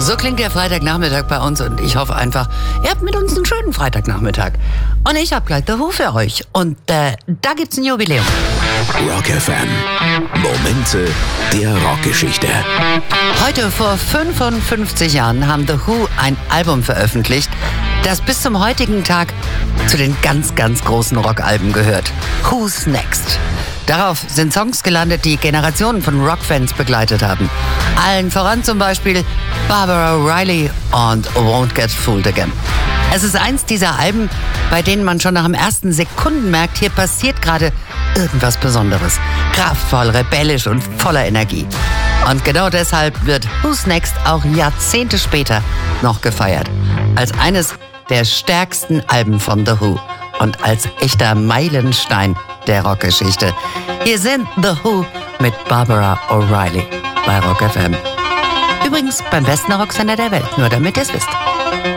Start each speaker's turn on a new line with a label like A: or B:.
A: So klingt der Freitagnachmittag bei uns und ich hoffe einfach, ihr habt mit uns einen schönen Freitagnachmittag. Und ich habe gleich The Who für euch und da gibt's ein Jubiläum.
B: Rock FM. Momente der Rockgeschichte.
A: Heute vor 55 Jahren haben The Who ein Album veröffentlicht, das bis zum heutigen Tag zu den ganz, ganz großen Rockalben gehört. Who's Next? Darauf sind Songs gelandet, die Generationen von Rockfans begleitet haben. Allen voran zum Beispiel Barbara O'Reilly und Won't Get Fooled Again. Es ist eins dieser Alben, bei denen man schon nach dem ersten Sekunden merkt, hier passiert gerade irgendwas Besonderes. Kraftvoll, rebellisch und voller Energie. Und genau deshalb wird Who's Next auch Jahrzehnte später noch gefeiert. Als eines der stärksten Alben von The Who und als echter Meilenstein der Rockgeschichte. Hier sind The Who mit Barbara O'Reilly bei Rock FM. Übrigens beim besten Rocksender der Welt, nur damit ihr es wisst.